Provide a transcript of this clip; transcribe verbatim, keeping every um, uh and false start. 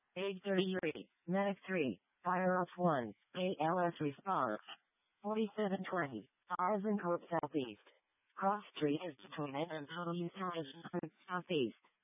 Age thirty-three. Medic three. Fire off one. A L S response. forty-seven twenty. Arzen Corp Southeast. Cross Street is between it and W Southeast.